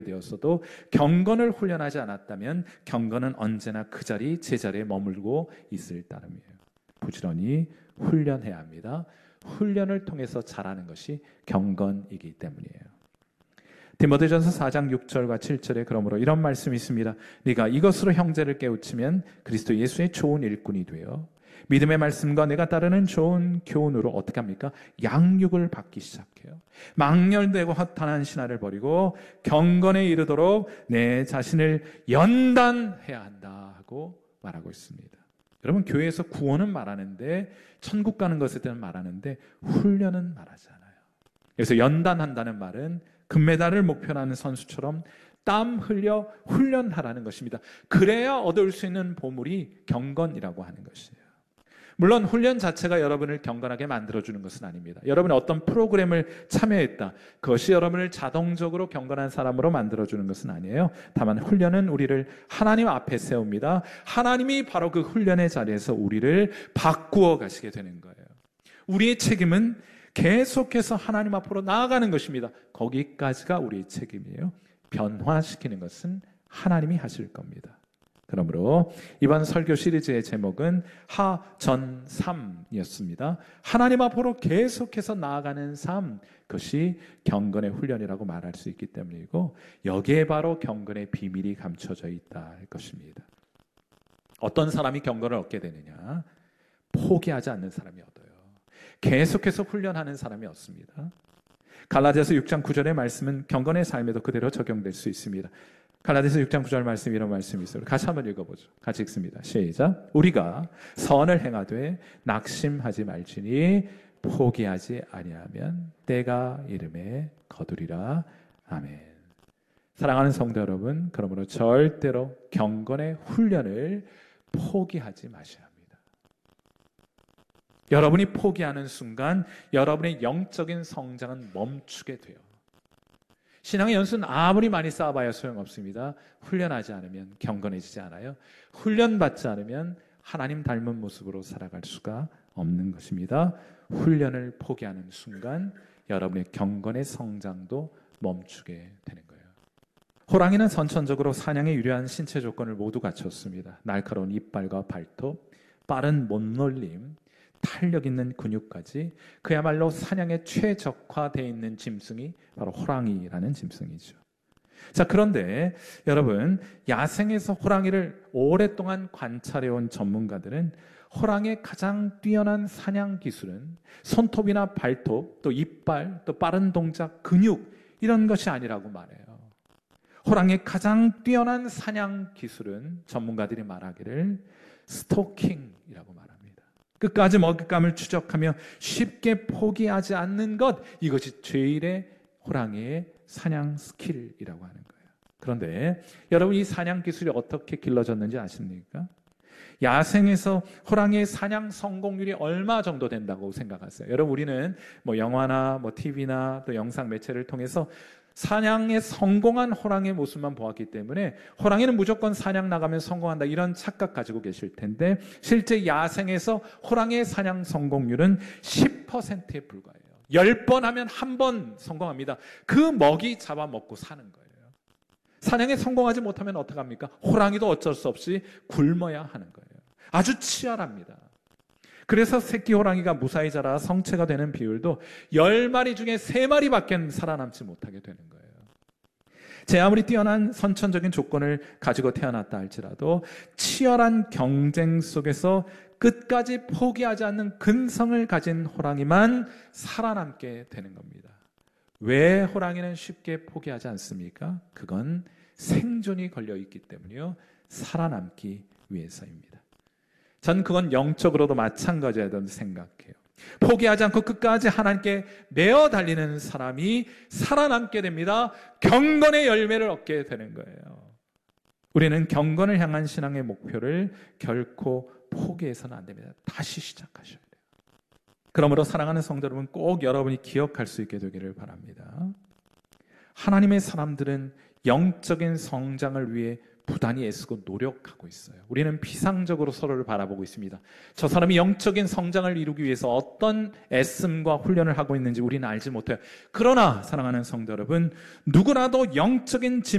되었어도 경건을 훈련하지 않았다면 경건은 언제나 그 자리 제자리에 머물고 있을 따름이에요. 부지런히 훈련해야 합니다. 훈련을 통해서 자라는 것이 경건이기 때문이에요. 디모데전서 4장 6절과 7절에 그러므로 이런 말씀이 있습니다. 네가 이것으로 형제를 깨우치면 그리스도 예수의 좋은 일꾼이 되어 믿음의 말씀과 내가 따르는 좋은 교훈으로 어떻게 합니까? 양육을 받기 시작해요. 망렬되고 허탄한 신화를 버리고 경건에 이르도록 내 자신을 연단해야 한다 하고 말하고 있습니다. 여러분, 교회에서 구원은 말하는데, 천국 가는 것에 대한 말하는데 훈련은 말하지 않아요. 그래서 연단한다는 말은 금메달을 목표로 하는 선수처럼 땀 흘려 훈련하라는 것입니다. 그래야 얻을 수 있는 보물이 경건이라고 하는 것이에요. 물론 훈련 자체가 여러분을 경건하게 만들어주는 것은 아닙니다. 여러분이 어떤 프로그램을 참여했다, 그것이 여러분을 자동적으로 경건한 사람으로 만들어주는 것은 아니에요. 다만 훈련은 우리를 하나님 앞에 세웁니다. 하나님이 바로 그 훈련의 자리에서 우리를 바꾸어 가시게 되는 거예요. 우리의 책임은 계속해서 하나님 앞으로 나아가는 것입니다. 거기까지가 우리의 책임이에요. 변화시키는 것은 하나님이 하실 겁니다. 그러므로 이번 설교 시리즈의 제목은 하전삼이었습니다. 하나님 앞으로 계속해서 나아가는 삶, 그것이 경건의 훈련이라고 말할 수 있기 때문이고, 여기에 바로 경건의 비밀이 감춰져 있다 할 것입니다. 어떤 사람이 경건을 얻게 되느냐? 포기하지 않는 사람이 얻어요. 계속해서 훈련하는 사람이 얻습니다. 갈라디아서 6장 9절의 말씀은 경건의 삶에도 그대로 적용될 수 있습니다. 갈라디아서 6장 9절 말씀, 이런 말씀이 있어요. 같이 한번 읽어보죠. 같이 읽습니다. 시작. 우리가 선을 행하되 낙심하지 말지니 포기하지 아니하면 때가 이름에 거두리라. 아멘. 사랑하는 성도 여러분, 그러므로 절대로 경건의 훈련을 포기하지 마셔야 합니다. 여러분이 포기하는 순간 여러분의 영적인 성장은 멈추게 돼요. 신앙의 연수는 아무리 많이 쌓아봐야 소용없습니다. 훈련하지 않으면 경건해지지 않아요. 훈련받지 않으면 하나님 닮은 모습으로 살아갈 수가 없는 것입니다. 훈련을 포기하는 순간 여러분의 경건의 성장도 멈추게 되는 거예요. 호랑이는 선천적으로 사냥에 유리한 신체 조건을 모두 갖췄습니다. 날카로운 이빨과 발톱, 빠른 몸놀림, 탄력 있는 근육까지, 그야말로 사냥에 최적화되어 있는 짐승이 바로 호랑이라는 짐승이죠. 자, 그런데 여러분, 야생에서 호랑이를 오랫동안 관찰해온 전문가들은 호랑이의 가장 뛰어난 사냥 기술은 손톱이나 발톱, 또 이빨, 또 빠른 동작, 근육, 이런 것이 아니라고 말해요. 호랑이의 가장 뛰어난 사냥 기술은 전문가들이 말하기를 스토킹이라고 말합니다. 끝까지 먹잇감을 추적하며 쉽게 포기하지 않는 것, 이것이 제일의 호랑이의 사냥 스킬이라고 하는 거예요. 그런데 여러분, 이 사냥 기술이 어떻게 길러졌는지 아십니까? 야생에서 호랑이의 사냥 성공률이 얼마 정도 된다고 생각하세요? 여러분, 우리는 영화나 TV나 또 영상 매체를 통해서 사냥에 성공한 호랑이의 모습만 보았기 때문에 호랑이는 무조건 사냥 나가면 성공한다, 이런 착각 가지고 계실 텐데, 실제 야생에서 호랑이의 사냥 성공률은 10%에 불과해요. 10번 하면 1번 성공합니다. 그 먹이 잡아먹고 사는 거예요. 사냥에 성공하지 못하면 어떡합니까? 호랑이도 어쩔 수 없이 굶어야 하는 거예요. 아주 치열합니다. 그래서 새끼 호랑이가 무사히 자라 성체가 되는 비율도 10마리 중에 3마리밖에 살아남지 못하게 되는 거예요. 제 아무리 뛰어난 선천적인 조건을 가지고 태어났다 할지라도 치열한 경쟁 속에서 끝까지 포기하지 않는 근성을 가진 호랑이만 살아남게 되는 겁니다. 왜 호랑이는 쉽게 포기하지 않습니까? 그건 생존이 걸려 있기 때문이요, 살아남기 위해서입니다. 전 그건 영적으로도 마찬가지라고 생각해요. 포기하지 않고 끝까지 하나님께 매어 달리는 사람이 살아남게 됩니다. 경건의 열매를 얻게 되는 거예요. 우리는 경건을 향한 신앙의 목표를 결코 포기해서는 안 됩니다. 다시 시작하셔야 돼요. 그러므로 사랑하는 성도 여러분, 꼭 여러분이 기억할 수 있게 되기를 바랍니다. 하나님의 사람들은 영적인 성장을 위해 부단히 애쓰고 노력하고 있어요. 우리는 비상적으로 서로를 바라보고 있습니다. 저 사람이 영적인 성장을 이루기 위해서 어떤 애씀과 훈련을 하고 있는지 우리는 알지 못해요. 그러나 사랑하는 성도 여러분, 누구라도 영적인